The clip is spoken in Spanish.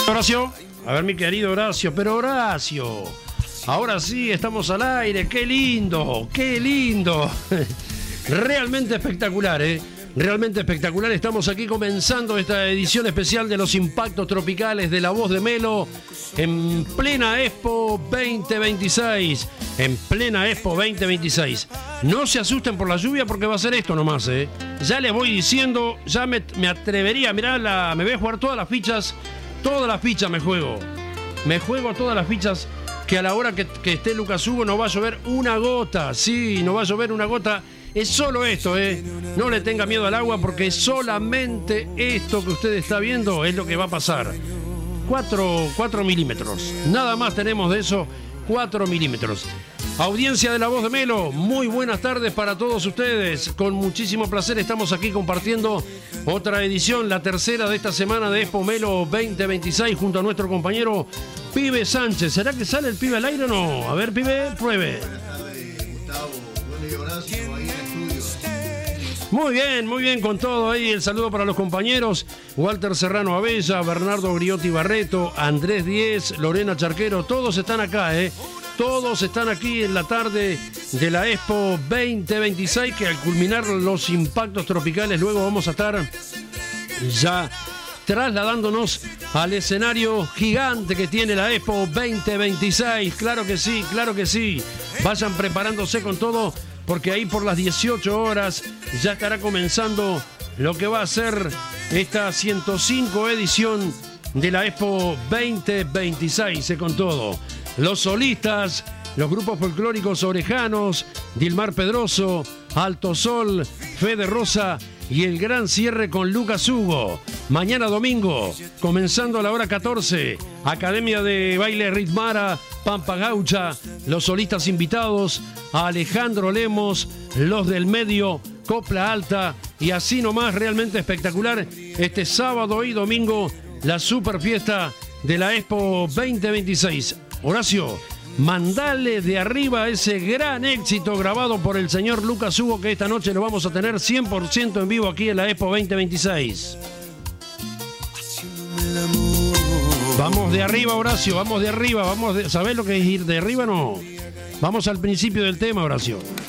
Horacio, a ver mi querido Horacio, pero Horacio, ahora sí estamos al aire, qué lindo, realmente espectacular, realmente espectacular. Estamos aquí comenzando esta edición especial de los impactos tropicales de La Voz de Melo en plena Expo 2026, No se asusten por la lluvia porque va a ser esto nomás, Ya les voy diciendo, ya me atrevería, mirá, me voy a jugar todas las fichas me juego. Me juego todas las fichas que a la hora que esté Lucas Hugo no va a llover una gota. Sí, no va a llover una gota. Es solo esto, No le tenga miedo al agua porque solamente esto que usted está viendo es lo que va a pasar. 4 milímetros. Nada más tenemos de eso, 4 milímetros. Audiencia de La Voz de Melo, muy buenas tardes para todos ustedes. Con muchísimo placer estamos aquí compartiendo otra edición, la tercera de esta semana de Expo Melo 2026 junto a nuestro compañero Pibe Sánchez. ¿Será que sale el pibe al aire o no? A ver, pibe, pruebe. Muy bien, con todo ahí. El saludo para los compañeros Walter Serrano Abella, Bernardo Griotti Barreto, Andrés Díez, Lorena Charquero, todos están acá, Todos están aquí en la tarde de la Expo 2026, que al culminar los impactos tropicales luego vamos a estar ya trasladándonos al escenario gigante que tiene la Expo 2026. Claro que sí. Vayan preparándose con todo, porque ahí por las 18 horas ya estará comenzando lo que va a ser esta 105 edición de la Expo 2026, con todo. Los solistas, los grupos folclóricos orejanos, Dilmar Pedroso, Alto Sol, Fede Rosa y el gran cierre con Lucas Hugo. Mañana domingo, comenzando a la hora 14, Academia de Baile Ritmara, Pampa Gaucha, los solistas invitados, a Alejandro Lemos, Los del Medio, Copla Alta y así nomás, realmente espectacular. Este sábado y domingo, la super fiesta de la Expo 2026. Horacio, mandale de arriba ese gran éxito grabado por el señor Lucas Hugo, que esta noche lo vamos a tener 100% en vivo aquí en la Expo 2026. Vamos de arriba, Horacio, vamos de arriba. ¿Sabés lo que es ir de arriba? No. Vamos al principio del tema, Horacio.